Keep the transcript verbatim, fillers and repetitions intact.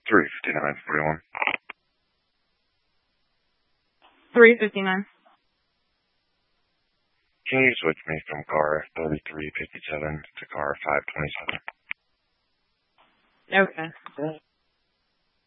three fifty-nine forty-one. three fifty-nine. Can you switch me from car thirty-three fifty-seven to car five twenty-seven? Okay.